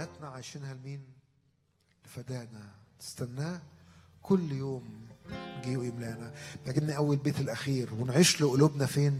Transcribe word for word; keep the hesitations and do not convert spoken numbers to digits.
حياتنا عايشينها لمين؟ لفدانا. تستناه كل يوم يجي ويملانا. لكن أول بيت الأخير ونعيش له قلوبنا فين؟